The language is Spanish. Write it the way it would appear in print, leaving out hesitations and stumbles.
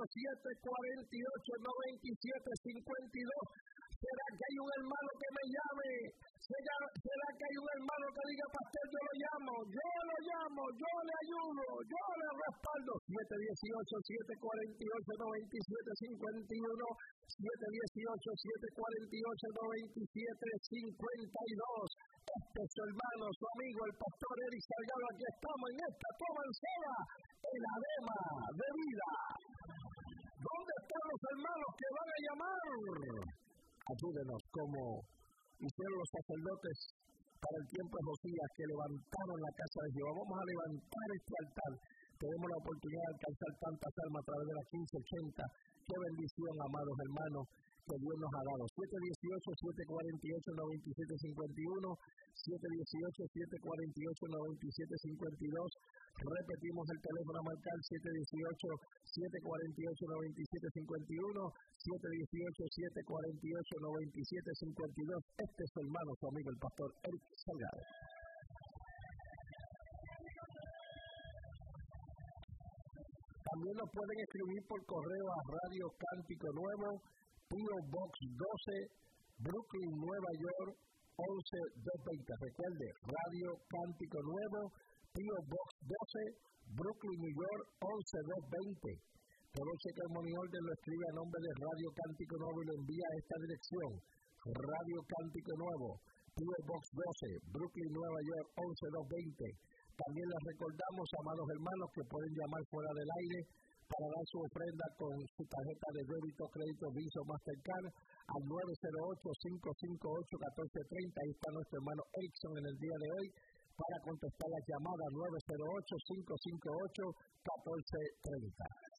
¿Será que hay un hermano que me llame? ¿Será que hay un hermano que diga, pastor, yo lo llamo, yo le ayudo, yo le respaldo? 718-748-9751, 718-748-9752. Este es su hermano, su amigo, el pastor Eric Salgado. Aquí estamos en esta toma en sola, en Adema de Vida. ¿Dónde están los hermanos que van a llamar? Ayúdenos como hicieron los sacerdotes para el tiempo de Josías, que levantaron la casa de Jehová. Vamos a levantar este altar. Tenemos la oportunidad de alcanzar tantas almas a través de la 1580. Qué bendición, amados hermanos, que Dios nos ha dado. 718-748-9751, 718-748-9752. Repetimos el teléfono a marcar, 718-748-9751, 718-748-9752. Este es su hermano, su amigo, el pastor Eric Salgado. También nos pueden escribir por correo a Radio Cántico Nuevo, P.O. Box 12, Brooklyn, Nueva York, 11220. Recuerde, Radio Cántico Nuevo, P.O. Box 12, Brooklyn, New York, 11220. Todo cheque el money order lo escribe a nombre de Radio Cántico Nuevo y lo envía a esta dirección. Radio Cántico Nuevo, P.O. Box 12, Brooklyn, Nueva York, 11220. También les recordamos, amados hermanos, que pueden llamar fuera del aire para dar su ofrenda con su tarjeta de débito, crédito, Visa o Mastercard al 908-558-1430. Ahí está nuestro hermano Erickson en el día de hoy para contestar las llamadas 908-558-1430.